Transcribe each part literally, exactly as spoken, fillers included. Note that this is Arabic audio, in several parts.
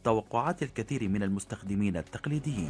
توقعات الكثير من المستخدمين التقليديين.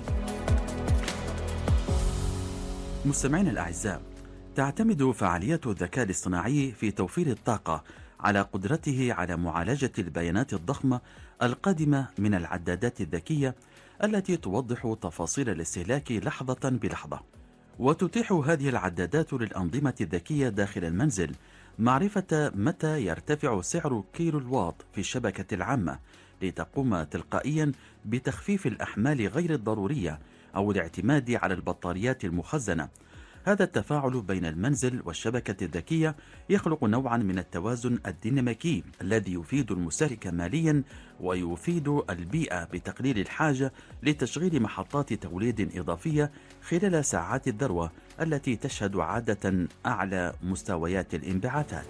مستمعينا الأعزاء، تعتمد فعالية الذكاء الاصطناعي في توفير الطاقة على قدرته على معالجة البيانات الضخمة القادمة من العدادات الذكية التي توضح تفاصيل الاستهلاك لحظة بلحظة. وتتيح هذه العدادات للأنظمة الذكية داخل المنزل معرفة متى يرتفع سعر كيلو الواط في الشبكة العامة، لتقوم تلقائيا بتخفيف الأحمال غير الضرورية أو الاعتماد على البطاريات المخزنة. هذا التفاعل بين المنزل والشبكة الذكية يخلق نوعا من التوازن الديناميكي الذي يفيد المستهلك ماليا ويفيد البيئة بتقليل الحاجة لتشغيل محطات توليد إضافية خلال ساعات الذروة التي تشهد عادة أعلى مستويات الانبعاثات.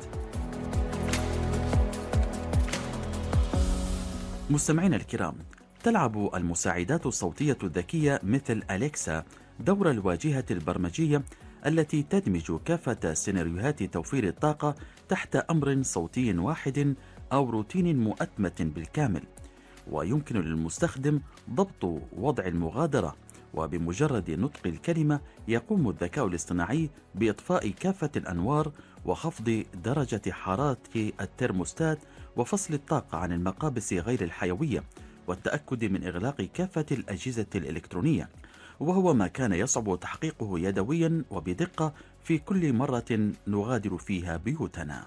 مستمعينا الكرام، تلعب المساعدات الصوتية الذكية مثل أليكسا دور الواجهة البرمجية التي تدمج كافة سيناريوهات توفير الطاقة تحت أمر صوتي واحد أو روتين مؤتمت بالكامل، ويمكن للمستخدم ضبط وضع المغادرة، وبمجرد نطق الكلمة يقوم الذكاء الاصطناعي بإطفاء كافة الأنوار وخفض درجة حرارة الترموستات وفصل الطاقة عن المقابس غير الحيوية والتأكد من إغلاق كافة الأجهزة الإلكترونية، وهو ما كان يصعب تحقيقه يدويا وبدقة في كل مرة نغادر فيها بيوتنا.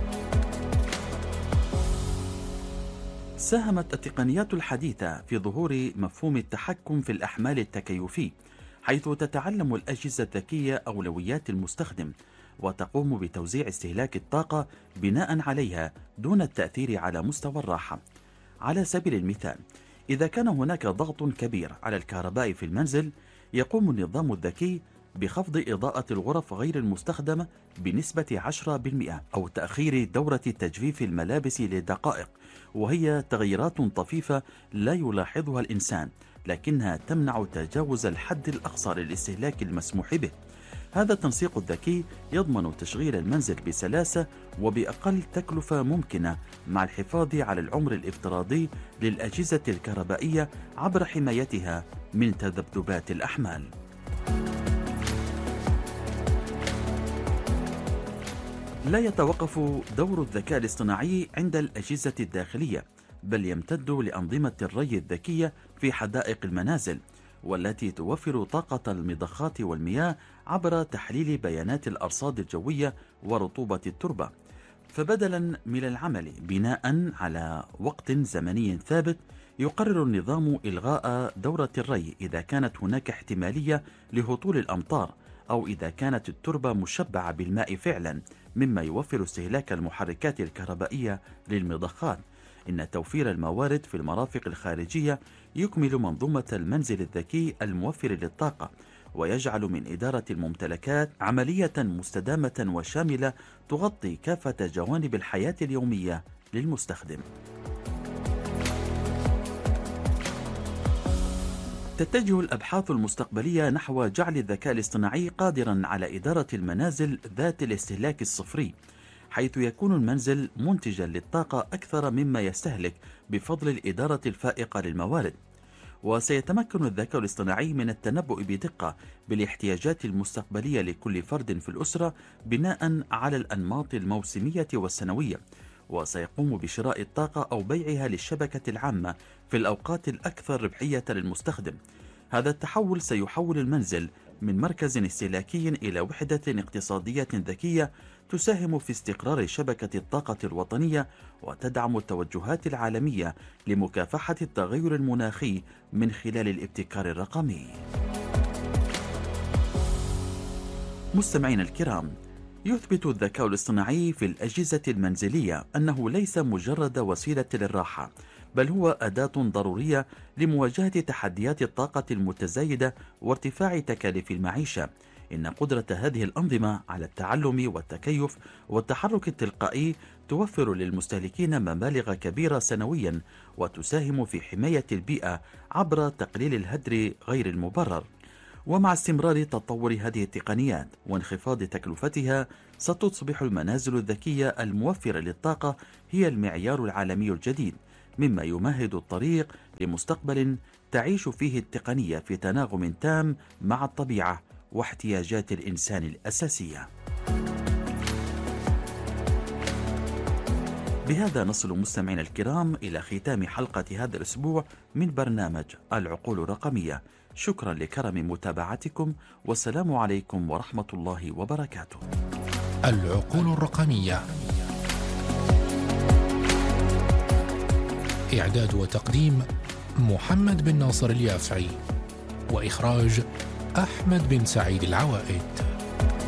ساهمت التقنيات الحديثة في ظهور مفهوم التحكم في الأحمال التكيفي، حيث تتعلم الأجهزة الذكية أولويات المستخدم وتقوم بتوزيع استهلاك الطاقة بناء عليها دون التأثير على مستوى الراحة. على سبيل المثال، إذا كان هناك ضغط كبير على الكهرباء في المنزل، يقوم النظام الذكي بخفض إضاءة الغرف غير المستخدمة بنسبة عشرة بالمئة أو تأخير دورة تجفيف الملابس لدقائق، وهي تغييرات طفيفة لا يلاحظها الإنسان، لكنها تمنع تجاوز الحد الأقصى للاستهلاك المسموح به. هذا التنسيق الذكي يضمن تشغيل المنزل بسلاسة وبأقل تكلفة ممكنة، مع الحفاظ على العمر الافتراضي للأجهزة الكهربائية عبر حمايتها من تذبذبات الأحمال. لا يتوقف دور الذكاء الاصطناعي عند الأجهزة الداخلية، بل يمتد لأنظمة الري الذكية في حدائق المنازل، والتي توفر طاقة المضخات والمياه عبر تحليل بيانات الأرصاد الجوية ورطوبة التربة. فبدلا من العمل بناء على وقت زمني ثابت، يقرر النظام إلغاء دورة الري إذا كانت هناك احتمالية لهطول الأمطار، أو إذا كانت التربة مشبعة بالماء فعلا، مما يوفر استهلاك المحركات الكهربائية للمضخات. إن توفير الموارد في المرافق الخارجية يكمل منظومة المنزل الذكي الموفر للطاقة، ويجعل من إدارة الممتلكات عملية مستدامة وشاملة تغطي كافة جوانب الحياة اليومية للمستخدم. تتجه الأبحاث المستقبلية نحو جعل الذكاء الاصطناعي قادرا على إدارة المنازل ذات الاستهلاك الصفري، حيث يكون المنزل منتجا للطاقة أكثر مما يستهلك بفضل الإدارة الفائقة للموارد. وسيتمكن الذكاء الاصطناعي من التنبؤ بدقة بالاحتياجات المستقبلية لكل فرد في الأسرة بناء على الأنماط الموسمية والسنوية، وسيقوم بشراء الطاقة أو بيعها للشبكة العامة في الأوقات الأكثر ربحية للمستخدم. هذا التحول سيحول المنزل من مركز استهلاكي إلى وحدة اقتصادية ذكية تساهم في استقرار شبكة الطاقة الوطنية وتدعم التوجهات العالمية لمكافحة التغير المناخي من خلال الابتكار الرقمي. مستمعين الكرام، يثبت الذكاء الاصطناعي في الأجهزة المنزلية أنه ليس مجرد وسيلة للراحة، بل هو أداة ضرورية لمواجهة تحديات الطاقة المتزايدة وارتفاع تكاليف المعيشة. إن قدرة هذه الأنظمة على التعلم والتكيف والتحرك التلقائي توفر للمستهلكين مبالغ كبيرة سنويا، وتساهم في حماية البيئة عبر تقليل الهدر غير المبرر. ومع استمرار تطور هذه التقنيات وانخفاض تكلفتها، ستصبح المنازل الذكية الموفرة للطاقة هي المعيار العالمي الجديد، مما يمهد الطريق لمستقبل تعيش فيه التقنية في تناغم تام مع الطبيعة واحتياجات الإنسان الأساسية. بهذا نصل مستمعينا الكرام إلى ختام حلقة هذا الأسبوع من برنامج العقول الرقمية. شكرا لكرم متابعتكم، والسلام عليكم ورحمة الله وبركاته. العقول الرقمية، إعداد وتقديم محمد بن ناصر اليافعي، وإخراج أحمد بن سعيد العوائد.